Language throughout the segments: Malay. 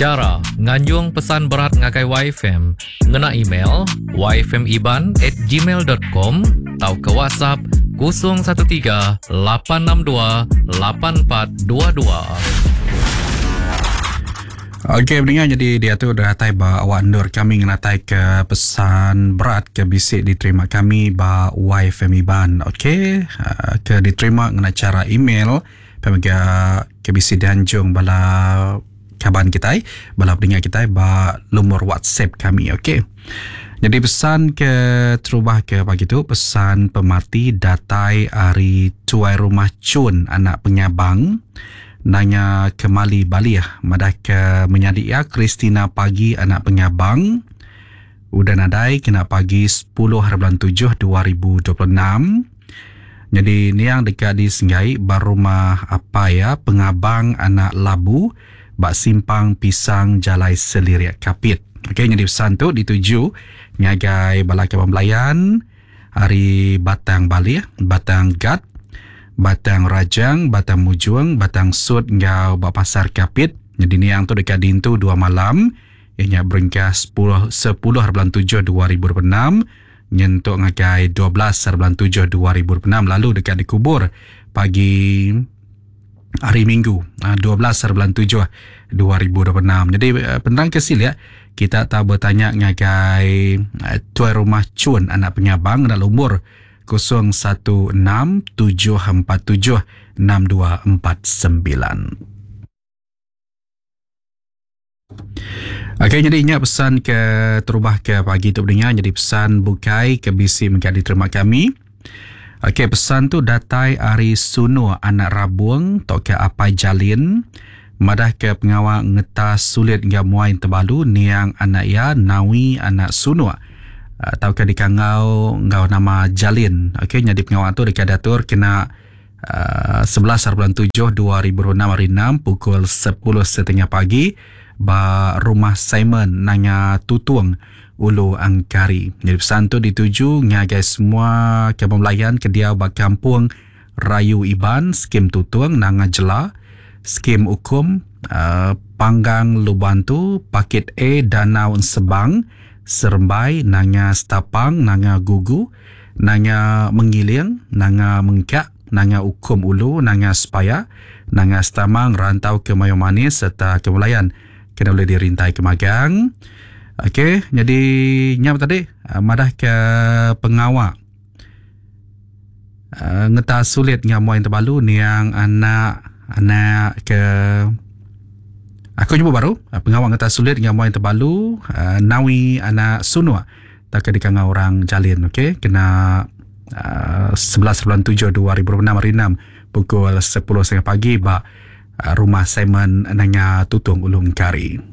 Cara nganjung pesan berat ngagai YFM, ngena email yfmiban@gmail.com atau ke WhatsApp 013-862-8422. Okey, pendengar, jadi dia tu dah hatai ba awak Nur kami ngatai ke pesan berat ke bisik diterima kami ba YFM Iban. Okey, ke diterima ngena cara email pemaga ke bisik dianjung bala kaban kita bala pendengar kita ba nomor WhatsApp kami. Okey. Jadi pesan ke terubah ke pagi tu, pesan pemarti datai hari tuai rumah cun anak penyabang nanya kemali Bali madah ke menyadi Kristina pagi anak penyabang udah nadai kena pagi 10/7/2026. Jadi ni yang dekat di Senggai barumah apa ya pengabang anak labu bak simpang pisang jalai Seliriak Kapit. Okey, jadi pesan tu dituju ngagai balai pembelayan hari Batang Bali, Batang Gat, Batang Rajang, Batang Mujuang, Batang Sud ngau bak pasar Kapit. Jadi ni yang tu dekat dintu 2 malam. Ianya beringkas 10/7/2026 nyentuk ngagai 12/7/2026 lalu dekat dikubur pagi hari Minggu 12/7/2026. Jadi penerang kesil ya, kita tak bertanya ngagai tuai rumah cun anak penyabang dalam umur 0167476249. Okey, jadi ingat pesan ke terubah ke pagi tu pendengar. Jadi pesan bukai ke bisi menjadi diterima kami. Okey, pesan tu datai hari Suno anak Rabuang tok ke apai jalin madah ke pengawal ngeta sulit ngam muai terbalu niang anak ya Nawi anak Suno atau ke dikangau ngau nama Jalin. Okey, jadi pengawal tu dekat datur kena 11/7/2026 hari 6 pukul 10.30 pagi ba rumah Simon nanya Tutuang Ulu Angkari. Jadi pesan tu dituju ngagai semua ke pembelayan ke dia ba kampung Rayu Iban, skim Tutuang nanga Jela, skim Ukum Panggang Lubantu, Pakit A Danau Sebang, Serembai nanga Stapang, nanga Gugu, nanga Mengiling, nanga Mengkak, nanga Ukum Ulu, nanga Sepaya, nanga Stamang rantau ke Mayu Manis serta ke Melayan kena boleh dirintai ke Magang. Okey, jadi nyam tadi madah ke pengawak ngeta sulit ngamuai terbalu niang anak ke aku jumpa baru pengawak ngeta sulit ngamuai terbalu Nawi anak Sunua tak ke dikangau orang Jalin. Okey, kena 11/7/2026 hari 6 pukul 10.30 pagi ba rumah Simon nanya Tutung Ulung Kari.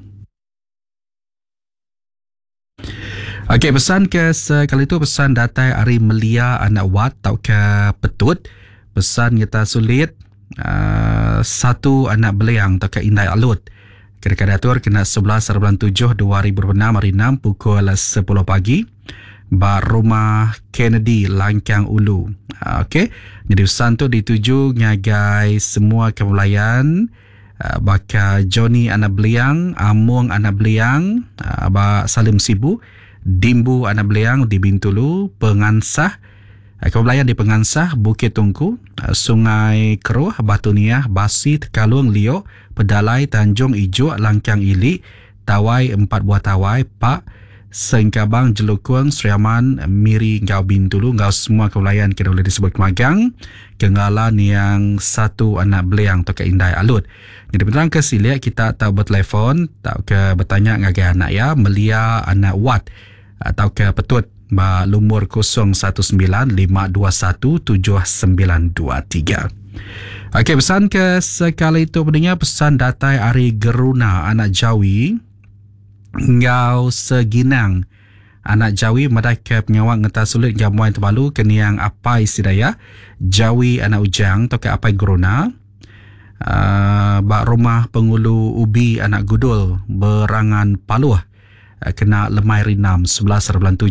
Okey, pesan ke sekali itu pesan datai hari Melia anak Wat tau ke Petut. Pesan kita sulit satu anak beliang tau ke Indai Alut. Kira-kira datur kena 11/7/2026 hari 6 pukul 10 pagi ba rumah Kennedy Langkang Ulu. Okey, jadi pesan tu dituju ngagai semua kemulayan baka Johnny anak beliang, Among anak beliang, ba Salim Sibu, Dimbu anak beliang di Bintulu, Pengansah kemulayan di Pengansah, Bukit Tungku, Sungai Keruh, Batu Niah, Basi, Tekalung, Lio, Pedalai, Tanjung Ijo, Langkang Ili, Tawai, 4 buah Tawai, Pak Sengkabang, Jelukung, Seriaman, Miri, Ngau Bintulu, ngau semua kewalayan kita boleh disebut Magang, Kenggalan yang satu anak beliang atau ke Indai Alut. Jadi beneran ke silia kita tak bertelefon, tak ke bertanya ngagai anak ya, Melia anak Wat atau ke Petut, ba lumur 0195217923. Okey, pesan ke sekali itu pendengar, pesan datai Ari Geruna anak Jawi ngau Seginang anak Jawi madah ke penyawak ngeta sulit jamuan terbalu keniang apai sidaya Jawi anak Ujang atau ke apai Geruna bak rumah pengulu ubi anak Gudul Berangan Paluh kena lemai rinam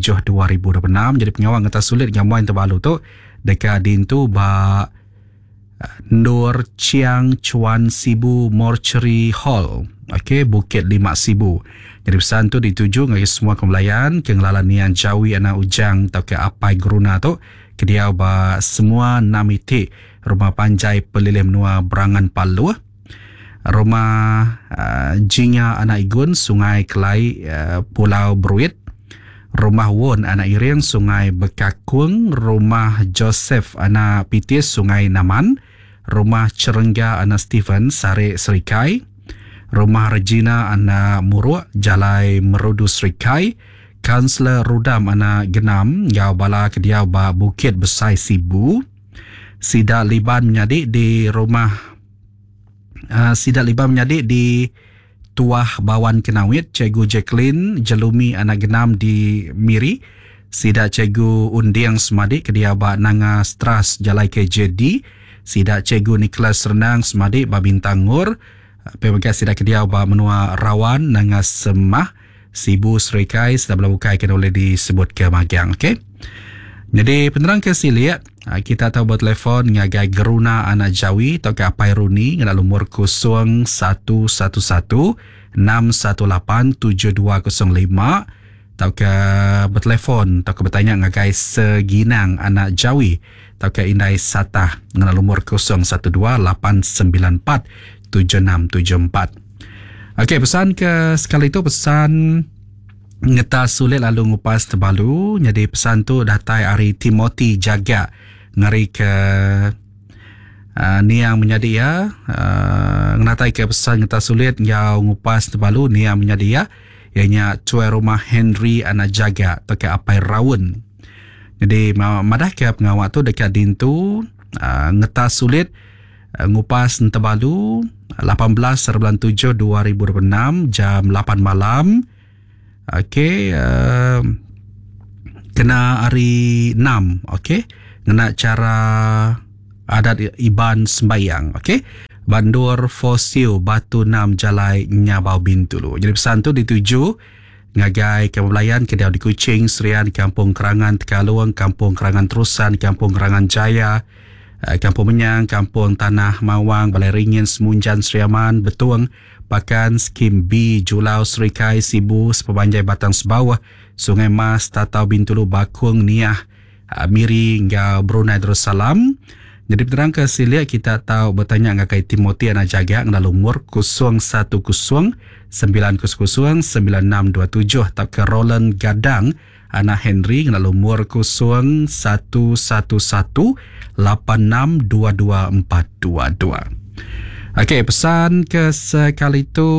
11/7/2026. Jadi penyawak ngeta sulit jamuan terbalu tu dekat dintu bak Nur Chiang Chuan Sibu Mortuary Hall. Okey, Bukit 5000. Jadi pesan tu dituju ngagi semua kemelayan kenglalan nian jawi ana ujang tau ke apai geruna tu kedia ba semua namiti rumah panjai pelilih menua Berangan Palu. Rumah Jinya anak Igun Sungai Kelai Pulau Bruit. Rumah Won anak Iring Sungai Bekakung. Rumah Joseph anak Pitis Sungai Naman. Rumah Cerengga anak Stephen Sari Serikai. Rumah Regina anak Muruk Jalai Merudu Serikai. Kansler Rudam anak Genam Yau Bala Kediau Ba Bukit Besai Sibu. Sidak Liban menyadik di rumah di Tuah Bawan Kenawit. Cikgu Jacqueline Jelumi anak Genam di Miri. Sidak Cikgu Undiang Semadik Kedia Ba Nanga Stras Jalai KJD. Sidak Cikgu Nicholas Renang Semadik Ba Bintang Ngur. Pemegang sidak Kedia Ba Menua Rawan Nanga Semah Sibu Serikai. Sidak Belabukai kena boleh disebut ke Magiang. Okey. Jadi penerang ke siliat kita tahu buat telefon ngagai Geruna anak Jawi atau ke Apai Runi ngada lumur 0111 618 7205 atau ke bertelefon atau ke bertanya ngagai Seginang anak Jawi atau ke Indai Satah ngada lumur 012 894 7674. Okey, pesan ke sekali itu pesan ngeta sulit lalu ngupas terbalu. Jadi pesan tu datai Ari Timothy jaga ngari ke ni yang menjadi ya ngatai ke pesan ngeta sulit yang ngupas terbalu ni yang menjadi ya ianya tuai rumah Henry anak jaga pakai Apai Rawun. Jadi madah ke pengawak tu dekat dintu ngeta sulit ngupas terbalu 18/7/2026 jam 8 malam. Okey, kena hari 6, okey. Kena cara adat Iban sembayang, okey. Bandur Fosil Batu 6 Jalai Nyabau Bintulu. Jadi pesan tu dituju ngagai kemelayan Kediau di Kuching, Serian, Kampung Kerangan Tekaluang, Kampung Kerangan Terusan, Kampung Kerangan Jaya, Kampung Menyang, Kampung Tanah Mawang, Balai Ringin, Semunjan, Seriaman, Betuang, Pakan, Skim B, Julau, Serikai, Sibu, Sepebanjai Batang Sebawah, Sungai Mas, Tatau Bintulu, Bakung, Niah, Miri hingga Brunei Darussalam. Jadi penerang ke siliat kita tahu bertanya ngakai Timothy anak jaga dalam umur 010 900 9627 atau ke Roland Gadang anak Henry dalam umur 0111 862242. Okey, pesan ke sekali itu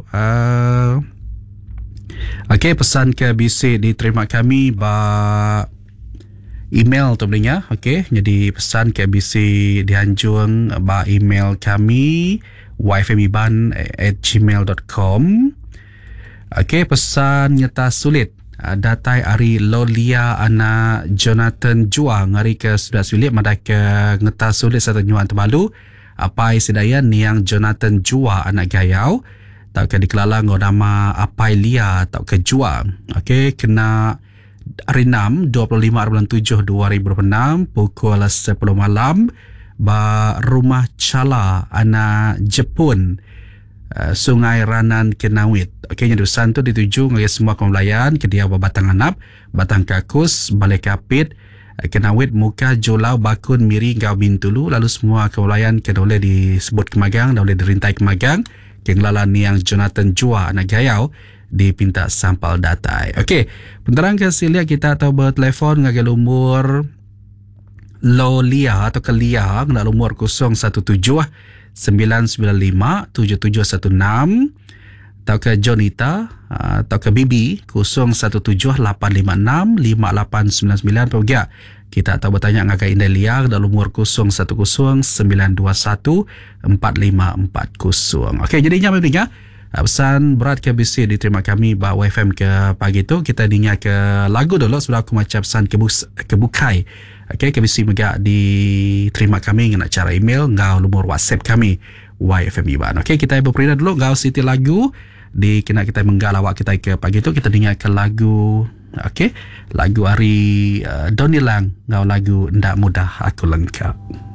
okey, pesan ke BC diterima kami ba email tu belinya. Okey, jadi pesan ke BC dihanjung ba email kami yfmiban@gmail.com. Okey, pesan nyata sulit datai Ari Lolia anak Jonathan Juang hari ke sudah sulit madah ke ngeta sulit satu nyuan terbalu Apai Sedayan Niang Jonathan Jua anak Gayau tak ke dikelala nama Apai Lia tak ke Jua. Okey, kena hari 6 25/7/2026 pukul 10 malam ba rumah Chala anak Jepun Sungai Ranan Kenawit. Okey, jadi pesan tu dituju ngaya semua kemelayan Kedia Batang Anap, Batang Kakus, Balai Kapit, Kenawit, Muka, Jolau, Bakun, Miri, Gau Bintulu. Lalu semua kemelayan kena boleh disebut kemagang, dah boleh dirintai kemagang. Kenglalan yang Jonathan Jua anak Gayau dipinta sampel datai. Okey, penterang ke siliat kita tahu bertelefon ngagal umur Lolia atau ke Lia ngagal umur 017 995 7716 atau ke Jonita atau ke Bibi 017 856 5899 pegak. Kita tahu bertanya ngagai Indah Lia dalam umur 010 921 4540. Okey, jadinya memangnya pesan berat ke BC diterima kami ba YFM ke pagi tu. Kita dinya ke lagu dulu sebelum aku macam pesan kebukai. Okey, KBC juga diterima kami dengan cara email ngau lumur WhatsApp kami YFM Iban. Okey, kita berperina dulu ngau siti lagu di kena kita menggalawak kita ke pagi tu. Kita dengar ke lagu okey, lagu Ari Doni Lang ngau lagu Ndak Mudah Aku Lengkap.